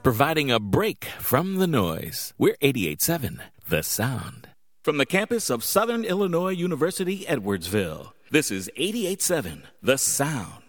providing a break from the noise. We're 88.7 The Sound. From the campus of Southern Illinois University, Edwardsville, this is 88.7 The Sound.